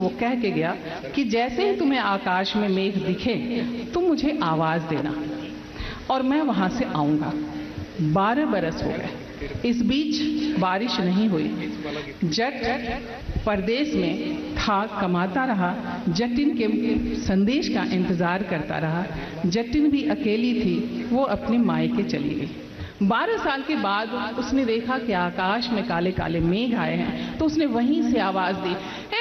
वो कह के गया कि जैसे ही तुम्हें आकाश में मेघ दिखे तुम मुझे आवाज देना और मैं वहां से आऊंगा। 12 बरस हो गए, इस बीच बारिश नहीं हुई। जट परदेश में था, कमाता रहा, जटिन के संदेश का इंतजार करता रहा। जटिन भी अकेली थी, वो अपने मायके चली गई। 12 साल के बाद उसने देखा कि आकाश में काले काले मेघ आए हैं, तो उसने वहीं से आवाज दी,